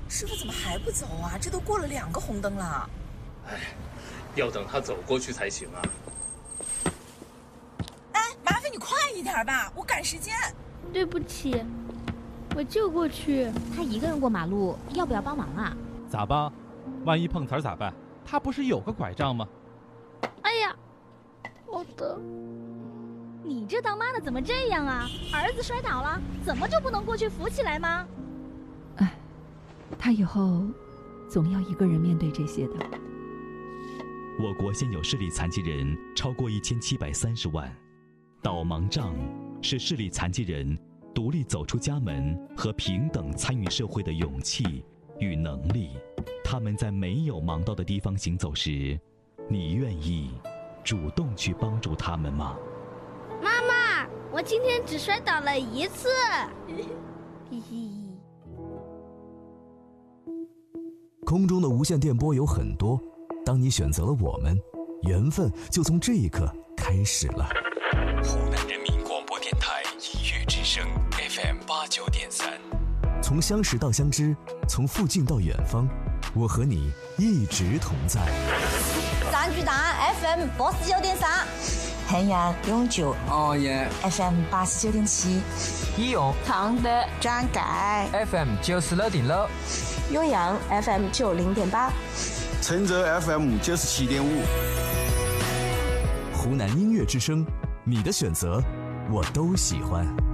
师傅怎么还不走啊？这都过了2个红灯了。 哎，要等他走过去才行啊。 哎，麻烦你快一点吧，我赶时间。 对不起，我就过去。 他一个人过马路，要不要帮忙啊？ 咋办？万一碰瓷儿咋办？他不是有个拐杖吗？ 哎呀，好的。 你这当妈的怎么这样啊？儿子摔倒了，怎么就不能过去扶起来吗？ 哎，他以后总要一个人面对这些的。 我国现有视力残疾人超过1730万，导盲杖是视力残疾人独立走出家门和平等参与社会的勇气与能力。他们在没有盲道的地方行走时，你愿意主动去帮助他们吗？ 妈妈，我今天只摔倒了1次。 嘿嘿。 空中的无线电波有很多，当你选择了我们，缘分就从这一刻开始了。 湖南人民广播电台音乐之声 FM89.3， 从相识到相知，从附近到远方，我和你一直同在。 三巨蛋 FM89.3，衡阳永久熬夜 FM89.7， 益永常德转盖 FM96.6， 永阳 FM90.8， 郴州 FM97.5。 湖南音乐之声，你的选择我都喜欢。